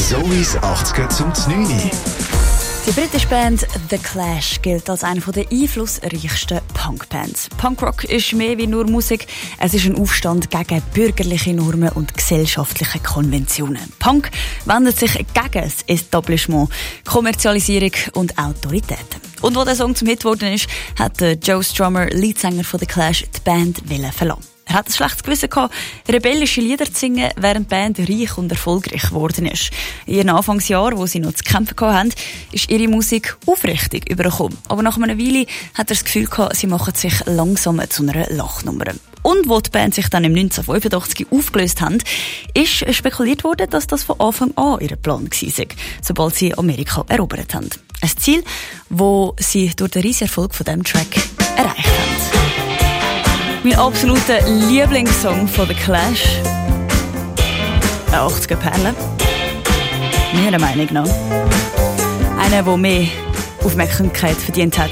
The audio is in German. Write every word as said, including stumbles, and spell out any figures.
Zoe's achtziger zum neun. Die britische Band The Clash gilt als eine der einflussreichsten Punkbands. Punkrock ist mehr wie nur Musik. Es ist ein Aufstand gegen bürgerliche Normen und gesellschaftliche Konventionen. Punk wendet sich gegen das Establishment, Kommerzialisierung und Autorität. Und wo der Song zum Hit geworden ist, hat Joe Strummer, Leadsänger von The Clash, die Band verlassen. Er hat ein schlechtes Gewissen gehabt, rebellische Lieder zu singen, während die Band reich und erfolgreich geworden ist. In ihren Anfangsjahren, wo sie noch zu kämpfen hatten, ist ihre Musik aufrichtig übergekommen. Aber nach einer Weile hat er das Gefühl gehabt, sie machen sich langsam zu einer Lachnummer. Und wo die Band sich dann im neunzehnhundertfünfundachtzig aufgelöst haben, ist spekuliert worden, dass das von Anfang an ihr Plan war, sobald sie Amerika erobert haben. Ein Ziel, das sie durch den riesigen Erfolg von diesem Track erreicht haben. Mein absoluter Lieblingssong von The Clash. Eine achtziger Perle. Meiner Meinung nach. Einer, der mehr Aufmerksamkeit verdient hat